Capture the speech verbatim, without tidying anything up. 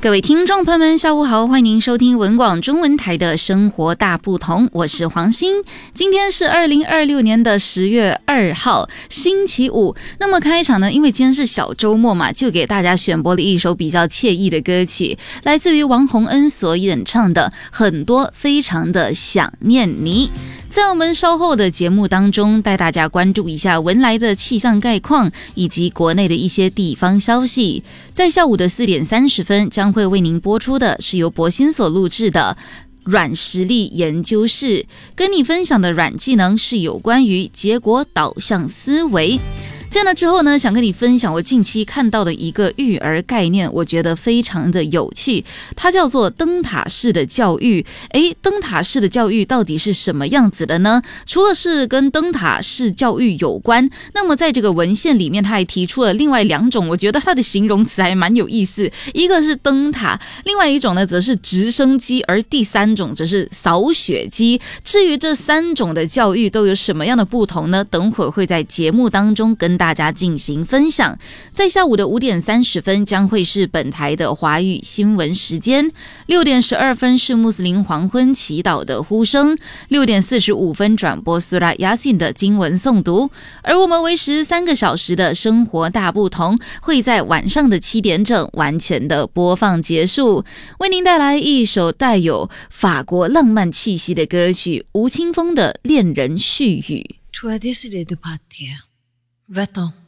各位听众朋友们下午好，欢迎您收听文广中文台的生活大不同，我是黄欣。今天是二零二六年的十月二号星期五，那么开场呢，因为今天是小周末嘛，就给大家选播了一首比较惬意的歌曲，来自于王洪恩所演唱的很多非常的想念你。在我们稍后的节目当中，带大家关注一下文莱的气象概况以及国内的一些地方消息。在下午的四点三十分，将会为您播出的是由博欣所录制的软实力研究室，跟你分享的软技能是有关于结果导向思维。这样了之后呢，想跟你分享我近期看到的一个育儿概念，我觉得非常的有趣，它叫做灯塔式的教育。诶，灯塔式的教育到底是什么样子的呢？除了是跟灯塔式教育有关，那么在这个文献里面，它还提出了另外两种，我觉得它的形容词还蛮有意思，一个是灯塔，另外一种呢则是直升机，而第三种则是扫雪机。至于这三种的教育都有什么样的不同呢？等会儿会在节目当中跟大家进行分享。在下午的五点三十分将会是本台的华语新闻时间，六点十二分是穆斯林黄昏祈祷的呼声，六点四十五分转播苏拉雅辛的经文诵读，而我们为时三个小时的生活大不同会在晚上的七点整完全的播放结束，为您带来一首带有法国浪漫气息的歌曲，吴青峰的恋人絮语。 Tu as décidé de partir. Va-t'en.